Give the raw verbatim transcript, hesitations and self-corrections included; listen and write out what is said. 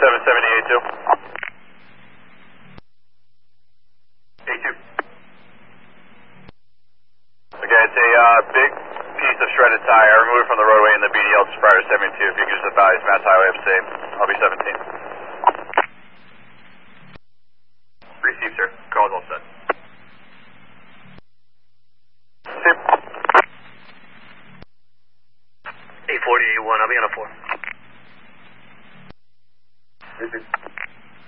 seven seventy A two. A two. Okay, it's a uh, big piece of shredded tire removed from the roadway in the B D L to Spider seventy-two. If you could just advise Mass Highway upstate, I'll be seventeen.